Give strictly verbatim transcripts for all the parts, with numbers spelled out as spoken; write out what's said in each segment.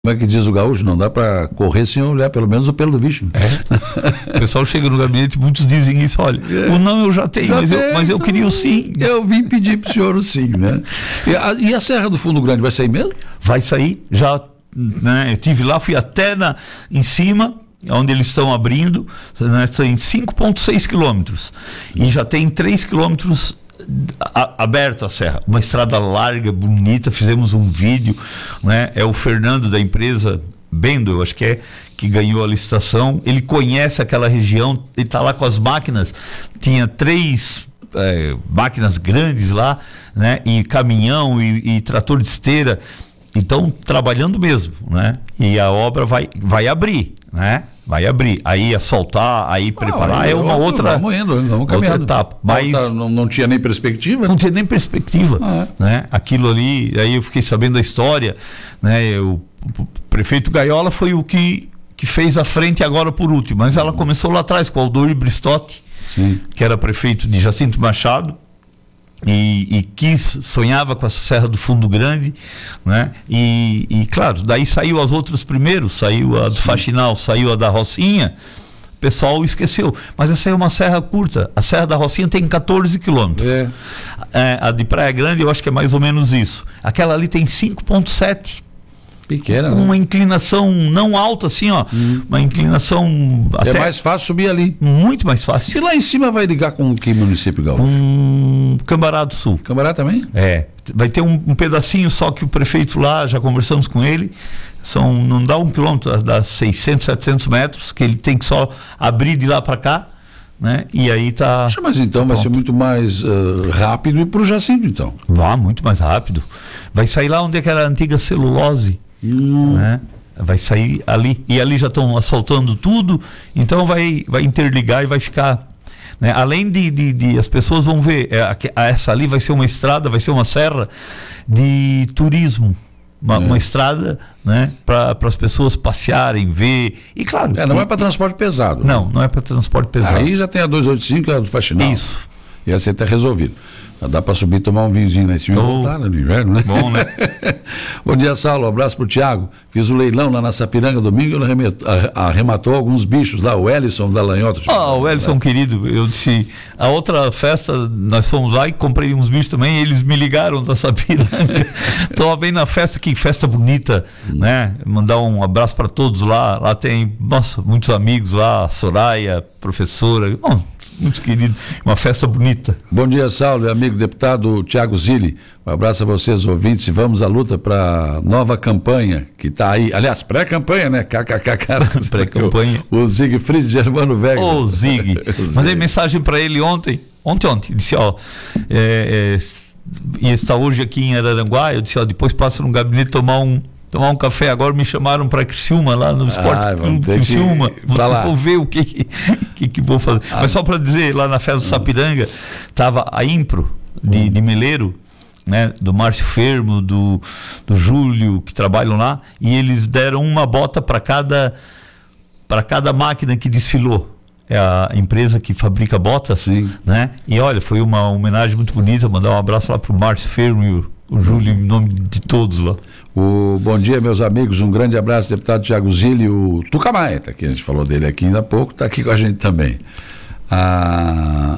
Como é que diz o gaúcho? Não dá para correr sem olhar pelo menos o pelo do bicho. É. O pessoal chega no gabinete, muitos dizem isso, olha, é. o não eu já tenho, já mas, tenho, eu, mas eu queria o sim. Eu vim pedir para o senhor o sim, né? E a, e a Serra do Fundo Grande vai sair mesmo? Vai sair, já, né, eu estive lá, fui até na, em cima, onde eles estão abrindo, né, tem cinco vírgula seis quilômetros, e já tem três quilômetros A, aberto a serra, uma estrada larga, bonita. Fizemos um vídeo, né? É o Fernando da empresa Bendo, eu acho que é, que ganhou a licitação. Ele conhece aquela região, ele está lá com as máquinas, tinha três é, máquinas grandes lá, né? E caminhão e, e trator de esteira, então trabalhando mesmo, né? E a obra vai, vai abrir, né? Vai abrir, aí asfaltar, aí preparar, ah, é uma outra, vamos indo, vamos outra etapa. Mas não, não, não tinha nem perspectiva? Não tinha nem perspectiva, ah, é. né? Aquilo ali, aí eu fiquei sabendo da história, né? Eu, o prefeito Gaiola foi o que, que fez a frente agora por último, mas ela começou lá atrás com o Aldoir Bristotti, Sim. que era prefeito de Jacinto Machado, E, e quis, sonhava com essa Serra do Fundo Grande, né? E, e claro, daí saiu as outras primeiro, saiu a do Faxinal, saiu a da Rocinha, o pessoal esqueceu, mas essa é uma serra curta, a Serra da Rocinha tem catorze quilômetros, é. É, a de Praia Grande eu acho que é mais ou menos isso, aquela ali tem cinco vírgula sete. Pequena, com uma inclinação não alta assim, ó, hum. uma inclinação é até mais fácil subir ali, muito mais fácil. E lá em cima vai ligar com que município, Gaúcho? Com Cambará do Sul. Cambará também? É, vai ter um, um pedacinho só que o prefeito lá, já conversamos com ele, são, não dá um quilômetro, dá seiscentos, setecentos metros, que ele tem que só abrir de lá para cá, né? E aí tá... Poxa, mas então tá vai ser muito mais uh, rápido e pro Jacinto, então. Vá, muito mais rápido. Vai sair lá onde é que era a antiga celulose. Hum. Né? Vai sair ali, e ali já estão asfaltando tudo, então vai, vai interligar e vai ficar, né? Além de, de, de as pessoas vão ver, é, a, essa ali vai ser uma estrada, vai ser uma serra de turismo, uma, é. uma estrada, né? Para as pessoas passearem, ver, e claro... É, não é para transporte pesado. Não, né? não é para transporte pesado. Aí já tem a duzentos e oitenta e cinco, a do Faxinal. Isso. E essa está resolvido. Dá para subir e tomar um vinhozinho lá em cima e voltar no inverno, né? Bom, né? Bom dia, Saulo. Um abraço pro Tiago. Fiz o leilão lá na Sapiranga domingo, ele arremetou, arrematou alguns bichos lá, o Ellison da Lanhota. Ah, o Ellison, querido, eu disse, a outra festa, nós fomos lá e comprei uns bichos também, e eles me ligaram da Sapiranga. Estava bem na festa, que festa bonita, hum. né? Mandar um abraço para todos lá. Lá tem, nossa, muitos amigos lá, a Soraya, professora, bom, muito querido, uma festa bonita. Bom dia, Saulo, meu amigo deputado Tiago Zilli. Um abraço a vocês, ouvintes, e vamos à luta para nova campanha que está aí. Aliás, pré-campanha, né? KKK. Pré-campanha. O, o Siegfried Germano Vega. Ô, Zig. Mandei mensagem para ele ontem, ontem, ontem. Disse, ó, é, é, ia estar hoje aqui em Araranguá. Eu disse, ó, depois passa no gabinete tomar um. Tomar um café. Agora me chamaram para Criciúma, lá no Esporte ah, Clube Criciúma. Vou, vou ver o que que, que vou fazer. Ah, Mas só para dizer, lá na festa do Sapiranga, estava a Impro de, hum. de Meleiro, né, do Márcio Fermo, do, do Júlio, que trabalham lá, e eles deram uma bota para cada, para cada máquina que desfilou. É a empresa que fabrica botas, Sim. né? E olha, foi uma homenagem muito bonita. Mandar um abraço lá para o Márcio Fermo e o O Júlio, em nome de todos lá. O, bom dia, meus amigos. Um grande abraço, deputado Tiago Zilli. O Tucamaia, tá aqui, a gente falou dele aqui ainda há pouco, está aqui com a gente também. A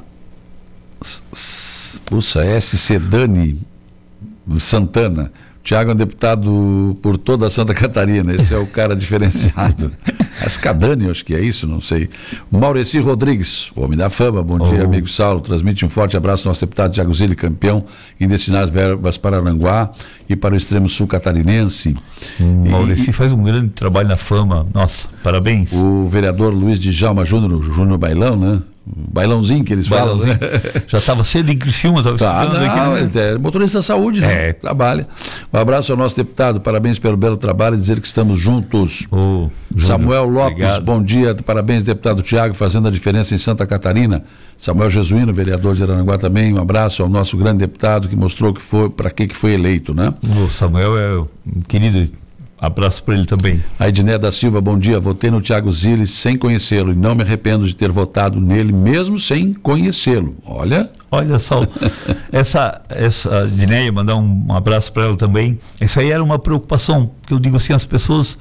Puxa, S. Sedani Santana. Tiago é um deputado por toda Santa Catarina. Esse é o cara diferenciado. Ascadani, acho que é isso, não sei. O Maureci Rodrigues, o homem da fama. Bom oh. dia, amigo Saulo. Transmite um forte abraço ao nosso deputado Tiago Zilli, campeão em destinar as verbas para Aranguá e para o extremo sul catarinense. O Maureci e, faz um grande trabalho na fama. Nossa, parabéns. O vereador Luiz Djalma Júnior, o Júnior Bailão, né? Bailãozinho que eles Bailãozinho. falam, né? Já estava cedo em Criciúma, estava tá, estudando não, aqui. Né? É motorista da saúde, né? É. Trabalha. Um abraço ao nosso deputado, parabéns pelo belo trabalho e dizer que estamos juntos. Oh, Samuel Lopes, obrigado. Bom dia, parabéns, deputado Tiago, fazendo a diferença em Santa Catarina. Samuel Jesuíno, vereador de Araranguá também, um abraço ao nosso grande deputado que mostrou que foi, para que que foi eleito, né? O Samuel é um querido Abraço para ele também. A Edné da Silva, bom dia. Votei no Thiago Zilli sem conhecê-lo e não me arrependo de ter votado nele, mesmo sem conhecê-lo. Olha. Olha só, essa, essa Edneia, mandar um, um abraço para ela também. Essa aí era uma preocupação, que eu digo assim, as pessoas